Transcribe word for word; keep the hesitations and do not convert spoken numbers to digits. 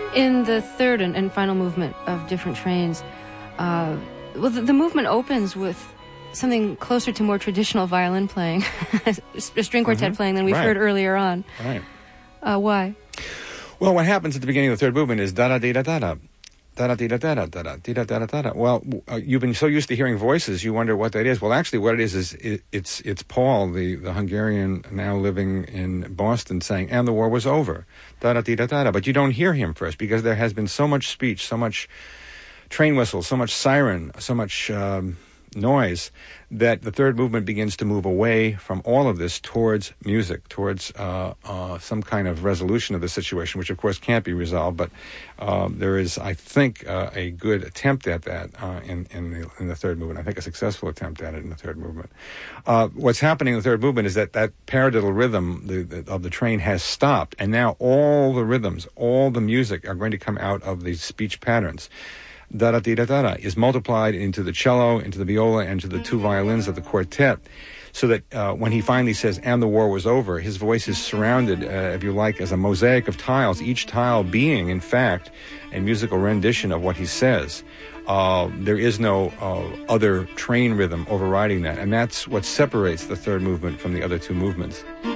In the third and, and final movement of Different Trains, uh, well, the, the movement opens with something closer to more traditional violin playing, a string quartet mm-hmm. playing than we've right. heard earlier on. Right. Uh, why? Well, what happens at the beginning of the third movement is da-da-dee-da-da-da. Da-da-dee-da-da-da-da-da-da-da-da. Well, uh, you've been so used to hearing voices, you wonder what that is. Well, actually, what it is is it, it's it's Paul, the, the Hungarian now living in Boston, saying, and the war was over. Da-da-dee-da-da-da. But you don't hear him first because there has been so much speech, so much train whistle, so much siren, so much um, noise that the third movement begins to move away from all of this towards music, towards uh, uh, some kind of resolution of the situation, which of course can't be resolved, but um, there is, I think, uh, a good attempt at that uh, in, in, the, in the third movement. I think a successful attempt at it in the third movement. Uh, what's happening in the third movement is that that paradiddle rhythm the, the, of the train has stopped, and now all the rhythms, all the music are going to come out of these speech patterns. Da-da-dee-da-da-da is multiplied into the cello, into the viola, and to the two violins of the quartet, so that uh, when he finally says, and the war was over, his voice is surrounded, uh, if you like, as a mosaic of tiles, each tile being, in fact, a musical rendition of what he says. Uh, there is no uh, other train rhythm overriding that, and that's what separates the third movement from the other two movements.